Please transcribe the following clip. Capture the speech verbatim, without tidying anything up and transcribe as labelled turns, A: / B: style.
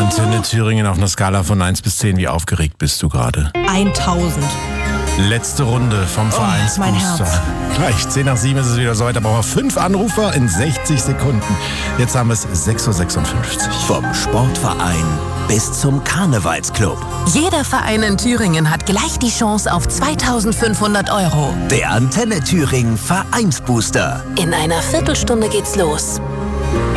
A: Antenne Thüringen auf einer Skala von eins bis zehn. Wie aufgeregt bist du gerade?
B: tausend.
A: Letzte Runde vom
B: Oh, mein
A: Vereinsbooster.
B: Herz.
A: Gleich, zehn nach sieben ist es wieder soweit. Da brauchen wir fünf Anrufer in sechzig Sekunden. Jetzt haben wir es sechs Uhr sechsundfünfzig.
C: Vom Sportverein bis zum Karnevalsclub.
D: Jeder Verein in Thüringen hat gleich die Chance auf zweitausendfünfhundert Euro.
C: Der Antenne Thüringen Vereinsbooster.
D: In einer Viertelstunde geht's los.